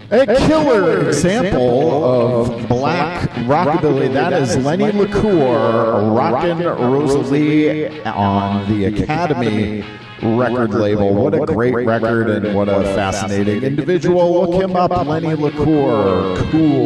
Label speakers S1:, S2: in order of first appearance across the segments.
S1: A killer example of black rockabilly. That is Lenny LaCour, Rockin' Rosalie on the Academy record label. What a great record and what a fascinating individual. Look him up, Lenny LaCour.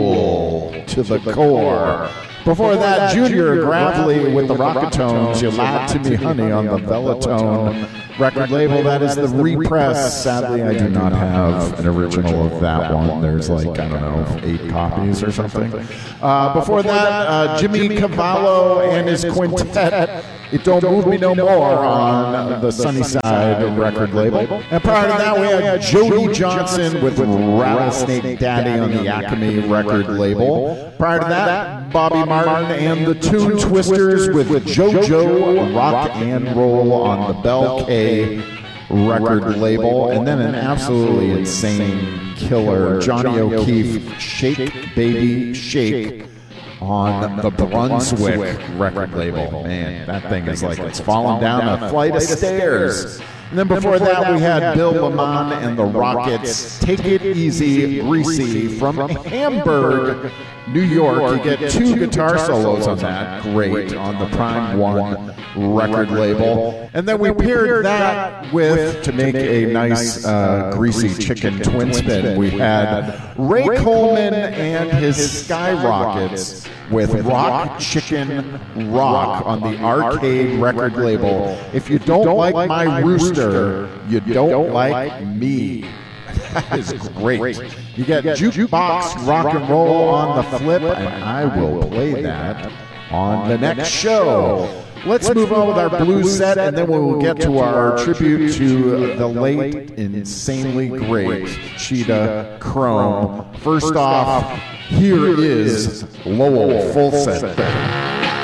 S1: Cool to the core. Before that, Junior Gravely with the Rocketones, You Lied to Me Honey on the Vellatone record label. That is the repress. Sadly, I do not have an original of that one. There's like, I don't know, 8 copies or something. Before that, Jimmy Cavallo and his quintet, It Don't Move Me No More on the Sunnyside record label. And prior to that, we had Jody Johnson with Rattlesnake Daddy on the Acme record label. Prior to that, Bobby Martin and the Tune Twisters with JoJo Rock and Roll on the Bell K record label. And then an absolutely insane killer, Johnny O'Keefe, Shake Baby Shake on the Brunswick record label. Man, that thing is like it's falling down a flight of stairs. And then before that, we had Bill Lamont and the Rockets, Take It Easy, Greasy, from Hamburg, New York. You get 2 guitar solos on that. Great, on the Prime One record label. And then we paired that with, to make a nice greasy chicken twin spin, we had Ray Coleman and his Skyrockets with Rock Chicken Rock on the Arcade record label. If you don't like my rooster, you don't like me. That is great. You get Jukebox Rock and Roll on the flip, and I will play that on the next show. Let's move on with our blues set, and then we will get to our tribute to the late, insanely great Cheetah Chrome. First off, here is Lowell Full Set.